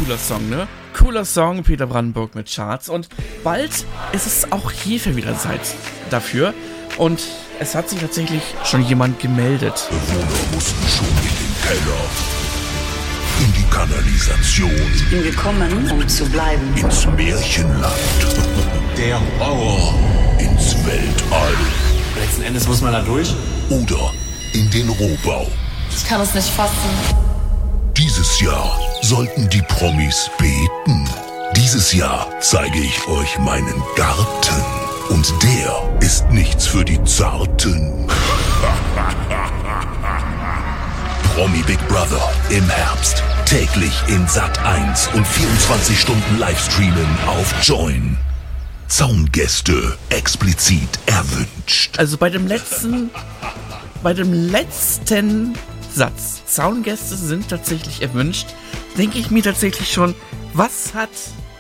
cooler Song, ne? Cooler Song, Peter Brandenburg mit Charts. Und bald ist es auch hierfür wieder Zeit dafür. Und es hat sich tatsächlich schon jemand gemeldet. Bewohner mussten schon in den Keller, in die Kanalisation. Ich bin gekommen, um zu bleiben. Ins Märchenland. Der Horror. Ins Weltall. Letzten Endes muss man da durch. Oder in den Rohbau. Ich kann es nicht fassen. Dieses Jahr sollten die Promis beten. Dieses Jahr zeige ich euch meinen Garten. Und der ist nichts für die Zarten. Promi Big Brother im Herbst. Täglich in Sat.1 und 24 Stunden Livestreamen auf Join. Zaungäste explizit erwünscht. Also bei dem letzten Satz, Zaungäste sind tatsächlich erwünscht, denke ich mir tatsächlich schon, was hat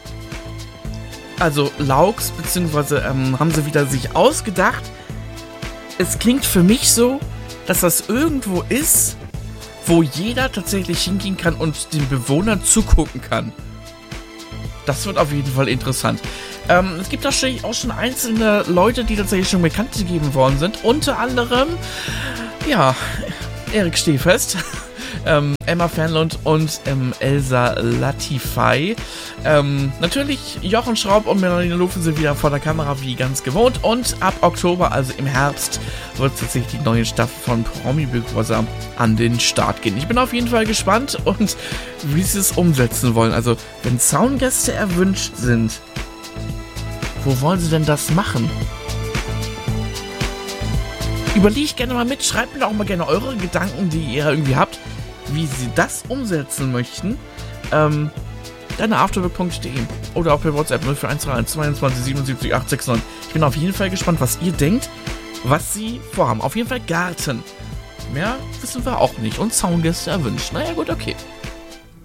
also Laux, beziehungsweise haben sie wieder sich ausgedacht. Es klingt für mich so, dass das irgendwo ist, wo jeder tatsächlich hingehen kann und den Bewohnern zugucken kann. Das wird auf jeden Fall interessant. Es gibt natürlich auch schon einzelne Leute, die tatsächlich schon bekannt gegeben worden sind. Unter anderem, ja, Erik Stehfest, Emma Fernlund und Elsa Latify. Natürlich Jochen Schraub und Melanie Lufen sind wieder vor der Kamera wie ganz gewohnt. Und ab Oktober, also im Herbst, wird tatsächlich die neue Staffel von Promi Big Brother an den Start gehen. Ich bin auf jeden Fall gespannt und wie sie es umsetzen wollen. Also, wenn Zaungäste erwünscht sind, wo wollen sie denn das machen? Überlegt gerne mal mit, schreibt mir auch mal gerne eure Gedanken, die ihr irgendwie habt, wie sie das umsetzen möchten. Dann afterwork.de oder auch per WhatsApp 0431 22 77 869. Ich bin auf jeden Fall gespannt, was ihr denkt, was sie vorhaben. Auf jeden Fall Garten. Mehr wissen wir auch nicht. Und Zaungäste erwünscht. Naja, gut, okay.